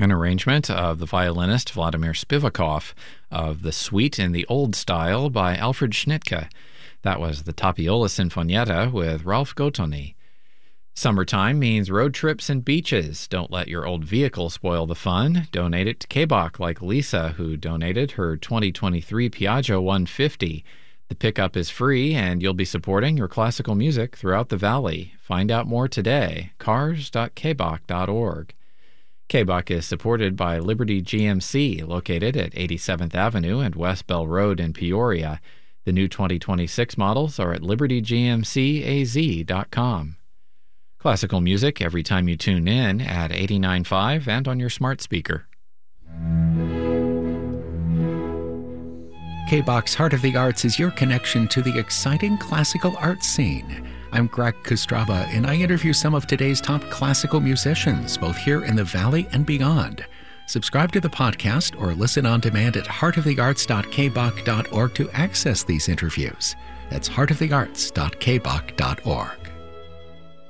An arrangement of the violinist Vladimir Spivakov of the Suite in the Old Style by Alfred Schnittke. That was the Tapiola Sinfonietta with Ralph Gottoni. Summertime means road trips and beaches. Don't let your old vehicle spoil the fun. Donate it to Kbach like Lisa, who donated her 2023 Piaggio 150. The pickup is free, and you'll be supporting your classical music throughout the valley. Find out more today. cars.kbach.org. Kbach is supported by Liberty GMC, located at 87th Avenue and West Bell Road in Peoria. The new 2026 models are at libertygmcaz.com. Classical music every time you tune in at 89.5 and on your smart speaker. Kbach's Heart of the Arts is your connection to the exciting classical arts scene. I'm Greg Kostraba, and I interview some of today's top classical musicians, both here in the Valley and beyond. Subscribe to the podcast or listen on demand at heartofthearts.kbach.org to access these interviews. That's heartofthearts.kbach.org.